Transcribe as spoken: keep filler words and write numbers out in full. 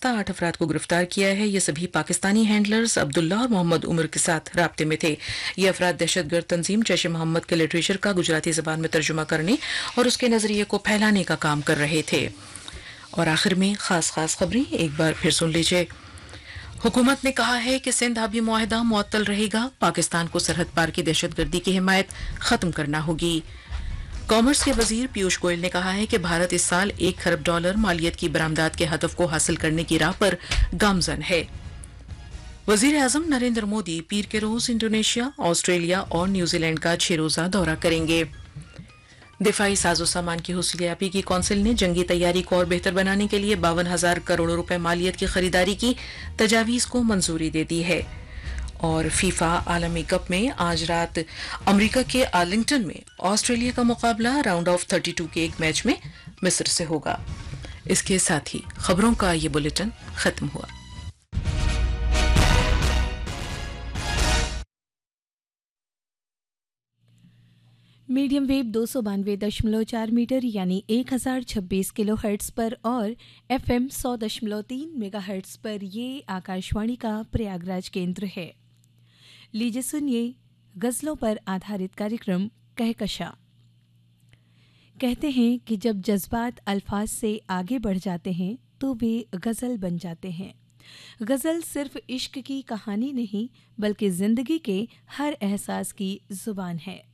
हफ्ता आठ अफराद को गिरफ्तार किया है। ये सभी पाकिस्तानी हैंडलर्स अब्दुल्ला और मोहम्मद उमर के साथ राब्ते में थे। ये अफराद दहशतगर्द तंजीम जैश ए मोहम्मद के लिटरेचर का गुजराती जबान में तर्जुमा करने और उसके नजरिए को फैलाने का काम कर रहे थे। और आखिर में खास खास खबरें एक बार फिर सुन लीजिए। हुकूमत ने कहा है कि सिंध आबी मुआहदा मुअत्तल रहेगा। पाकिस्तान को सरहद पार की दहशतगर्दी की हिमायत खत्म करना होगी। कॉमर्स के वजीर पीयूष गोयल ने कहा है कि भारत इस साल एक खरब डॉलर मालियत की बरामदात के हदफ को हासिल करने की राह पर गामजन है। वजीर आजम नरेंद्र मोदी पीर के रोज इंडोनेशिया, ऑस्ट्रेलिया और न्यूजीलैंड का छह रोजा दौरा करेंगे। दिफाई साजो सामान की हुस्लियाबी की कौंसिल ने जंगी तैयारी को और बेहतर बनाने के लिए बावन हजार करोड़ रुपए मालियत की खरीदारी की तजावीज को मंजूरी दे दी है। और फीफा आलमी कप में आज रात अमेरिका के आर्लिंगटन में ऑस्ट्रेलिया का मुकाबला राउंड ऑफ बत्तीस के एक मैच में मिस्र से होगा। इसके साथ ही खबरों का ये बुलेटिन खत्म हुआ। मीडियम वेव दो सौ बानवे दशमलव चार मीटर यानी एक हजार छब्बीस किलो हर्ट्स पर और एफ एम सौ दशमलव तीन मेगा हर्ट्स पर ये आकाशवाणी का प्रयागराज केंद्र है। लीजिए सुनिए गज़लों पर आधारित कार्यक्रम कहकशा। कहते हैं कि जब जज्बात अल्फाज से आगे बढ़ जाते हैं तो वे गज़ल बन जाते हैं। गज़ल सिर्फ इश्क की कहानी नहीं बल्कि ज़िंदगी के हर एहसास की ज़ुबान है।